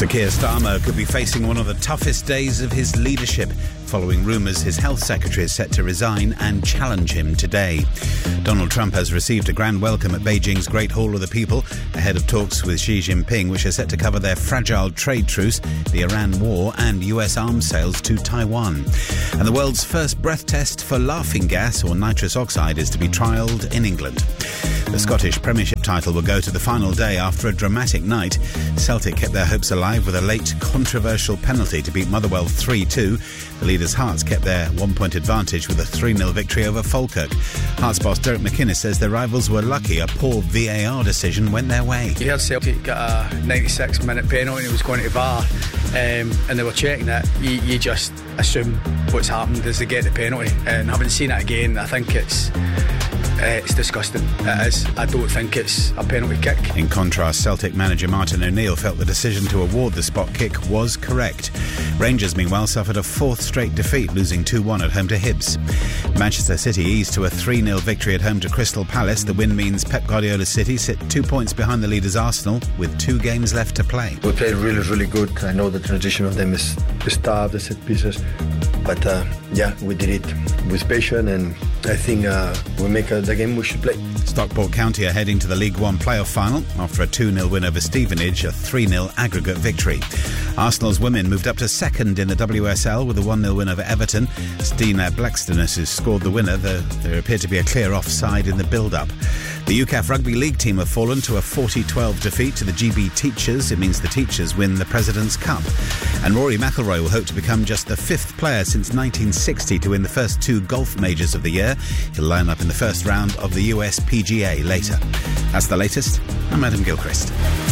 Sir Keir Starmer could be facing one of the toughest days of his leadership, following rumours his health secretary is set to resign and challenge him today. Donald Trump has received a grand welcome at Beijing's Great Hall of the People ahead of talks with Xi Jinping, which are set to cover their fragile trade truce, the Iran war and US arms sales to Taiwan. And the world's first breath test for laughing gas or nitrous oxide is to be trialled in England. The Scottish Premiership title will go to the final day after a dramatic night. Celtic kept their hopes alive with a late, controversial penalty to beat Motherwell 3-2. The leaders' Hearts kept their 1-point advantage with a 3-0 victory over Falkirk. Hearts boss Derek McInnes says their rivals were lucky a poor VAR decision went their way. You heard Celtic got a 96-minute penalty and it was going to VAR, and they were checking it. You just assume what's happened as they get the penalty, and having seen it again, I think it's disgusting. It is. I don't think it's a penalty kick. In contrast, Celtic manager Martin O'Neill felt the decision to award the spot kick was correct. Rangers, meanwhile, suffered a fourth straight defeat, losing 2-1 at home to Hibs. Manchester City eased to a 3-0 victory at home to Crystal Palace. The win means Pep Guardiola's City sit 2 points behind the leaders Arsenal with 2 games left to play. We played really, really good. I know the transition of them is tough, the set pieces. But we did it with patience, and I think we make the game we should play. Stockport County are heading to the League One playoff final after a 2-0 win over Stevenage, a 3-0 aggregate victory. Arsenal's women moved up to second in the WSL with a 1-0 win over Everton. Stina Blackstenius has scored the winner, though there appeared to be a clear offside in the build-up. The UCAF Rugby League team have fallen to a 40-12 defeat to the GB Teachers. It means the Teachers win the President's Cup. And Rory McIlroy will hope to become just the 5th player since 1960 to win the first 2 golf majors of the year. He'll line up in the first round of the US PGA later. That's the latest. I'm Adam Gilchrist.